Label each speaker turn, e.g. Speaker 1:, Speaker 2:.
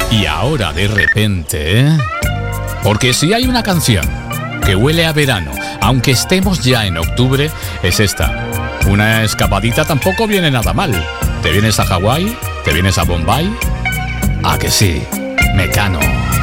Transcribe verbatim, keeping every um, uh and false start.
Speaker 1: Y ahora de repente, ¿eh? Porque si hay una canción que huele a verano, aunque estemos ya en octubre, es esta. Una escapadita tampoco viene nada mal. ¿Te vienes a Hawái? ¿Te vienes a Bombay? Ah, que sí, Mecano.